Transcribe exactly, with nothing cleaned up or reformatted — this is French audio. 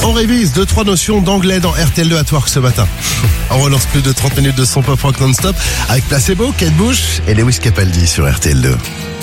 On révise deux trois notions d'anglais dans R T L deux at Work ce matin. On relance plus de trente minutes de son pop rock non-stop avec Placebo, Kate Bush et Lewis Capaldi sur R T L deux.